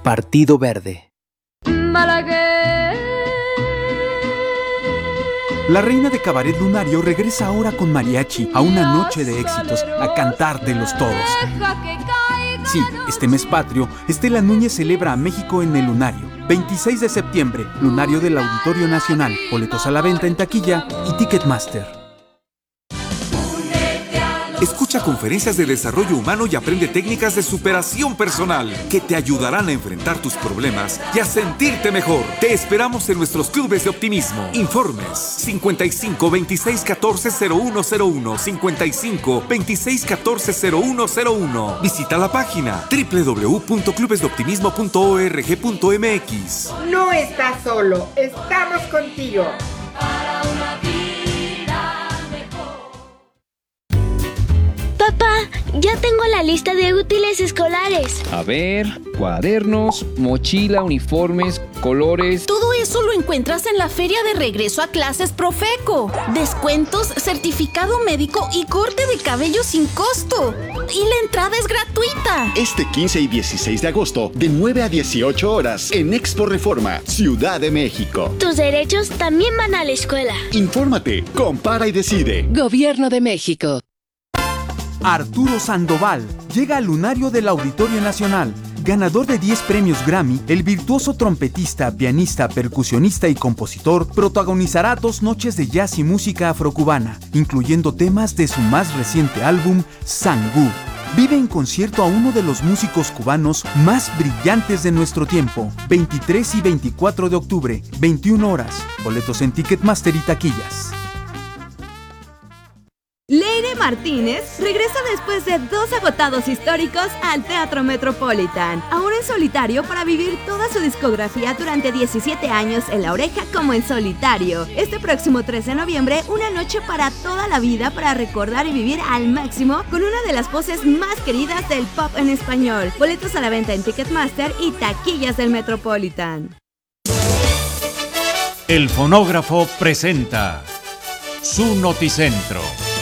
Partido Verde. La reina de Cabaret Lunario regresa ahora con mariachi a una noche de éxitos a cantártelos todos. Sí, este mes patrio, Estela Núñez celebra a México en el Lunario. 26 de septiembre, Lunario del Auditorio Nacional. Boletos a la venta en taquilla y Ticketmaster. Escucha conferencias de desarrollo humano y aprende técnicas de superación personal que te ayudarán a enfrentar tus problemas y a sentirte mejor. Te esperamos en nuestros clubes de optimismo. Informes 55 26 14 0101 55 26 14 0101. Visita la página www.clubesdeoptimismo.org.mx. No estás solo, estamos contigo. Papá, ya tengo la lista de útiles escolares. A ver, cuadernos, mochila, uniformes, colores. Todo eso lo encuentras en la Feria de Regreso a Clases Profeco. Descuentos, certificado médico y corte de cabello sin costo. Y la entrada es gratuita. Este 15 y 16 de agosto, de 9 a 18 horas, en Expo Reforma, Ciudad de México. Tus derechos también van a la escuela. Infórmate, compara y decide. Gobierno de México. Arturo Sandoval llega al Lunario del Auditorio Nacional. Ganador de 10 premios Grammy, el virtuoso trompetista, pianista, percusionista y compositor protagonizará 2 noches de jazz y música afrocubana, incluyendo temas de su más reciente álbum, Sangú. Vive en concierto a uno de los músicos cubanos más brillantes de nuestro tiempo. 23 y 24 de octubre, 21 horas. Boletos en Ticketmaster y taquillas. Leire Martínez regresa después de 2 agotados históricos al Teatro Metropolitan, ahora en solitario para vivir toda su discografía durante 17 años en La Oreja como en solitario. Este próximo 3 de noviembre, una noche para toda la vida para recordar y vivir al máximo con una de las voces más queridas del pop en español. Boletos a la venta en Ticketmaster y taquillas del Metropolitan. El Fonógrafo presenta su Noticentro.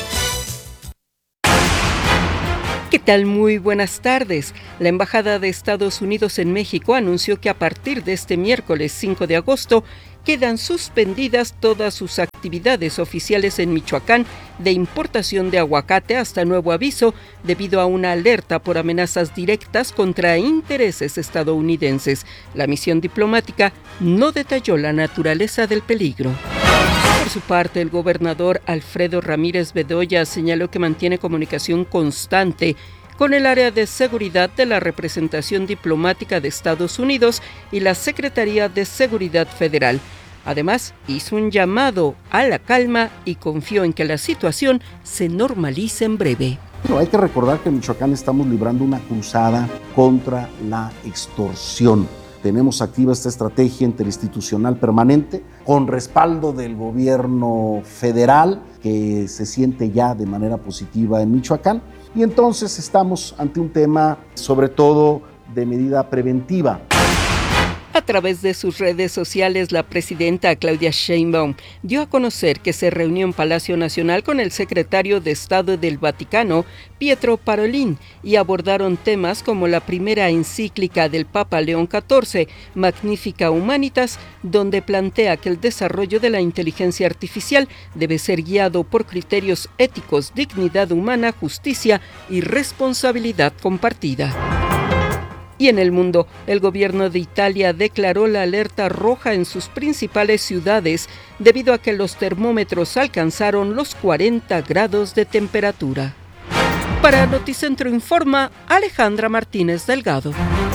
¿Qué tal? Muy buenas tardes. La Embajada de Estados Unidos en México anunció que a partir de este miércoles 5 de agosto quedan suspendidas todas sus actividades oficiales en Michoacán de importación de aguacate hasta nuevo aviso debido a una alerta por amenazas directas contra intereses estadounidenses. La misión diplomática no detalló la naturaleza del peligro. Por su parte, el gobernador Alfredo Ramírez Bedoya señaló que mantiene comunicación constante con el área de seguridad de la representación diplomática de Estados Unidos y la Secretaría de Seguridad Federal. Además, hizo un llamado a la calma y confió en que la situación se normalice en breve. Hay que recordar que en Michoacán estamos librando una cruzada contra la extorsión. Tenemos activa esta estrategia interinstitucional permanente con respaldo del gobierno federal que se siente ya de manera positiva en Michoacán y entonces estamos ante un tema sobre todo de medida preventiva. A través de sus redes sociales, la presidenta Claudia Sheinbaum dio a conocer que se reunió en Palacio Nacional con el secretario de Estado del Vaticano, Pietro Parolin, y abordaron temas como la primera encíclica del Papa León XIV, Magnificat Humanitas, donde plantea que el desarrollo de la inteligencia artificial debe ser guiado por criterios éticos, dignidad humana, justicia y responsabilidad compartida. Y en el mundo, el gobierno de Italia declaró la alerta roja en sus principales ciudades debido a que los termómetros alcanzaron los 40 grados de temperatura. Para Noticentro Informa, Alejandra Martínez Delgado.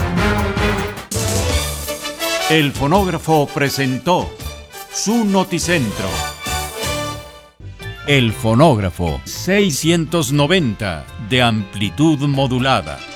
El Fonógrafo presentó su Noticentro. El Fonógrafo 690 de amplitud modulada.